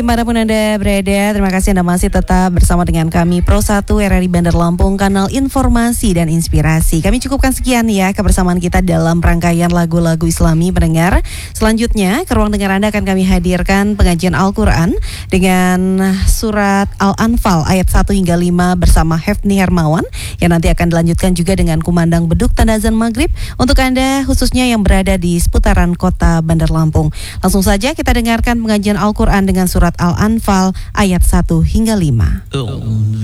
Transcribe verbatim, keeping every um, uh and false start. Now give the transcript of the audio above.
Dimanapun Anda berada, terima kasih Anda masih tetap bersama dengan kami Pro satu R R I Bandar Lampung, kanal informasi dan inspirasi. Kami cukupkan sekian ya kebersamaan kita dalam rangkaian lagu-lagu Islami pendengar. Selanjutnya ke ruang dengar Anda akan kami hadirkan pengajian Al-Quran dengan surat Al-Anfal ayat satu hingga lima bersama Hefni Hermawan, yang nanti akan dilanjutkan juga dengan kumandang beduk tanda azan maghrib untuk Anda khususnya yang berada di seputaran kota Bandar Lampung. Langsung saja kita dengarkan pengajian Al-Quran dengan surat Al-Anfal ayat satu hingga lima.